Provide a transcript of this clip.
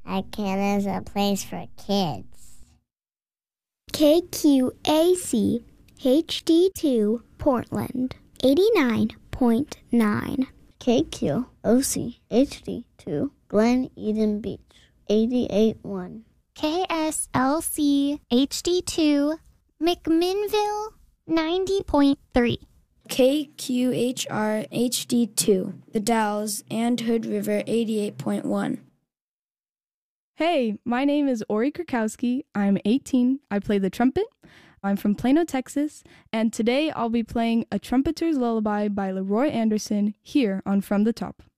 Icon is a place for kids. KQAC HD2 Portland 89.9. KQOC HD2 Glen Eden Beach 88.1. KSLC HD2 McMinnville 90.3. KQHR HD2 The Dalles and Hood River 88.1. Hey, my name is Ori Krakowski. I'm 18. I play the trumpet. I'm from Plano, Texas, and today I'll be playing A Trumpeter's Lullaby by Leroy Anderson here on From the Top.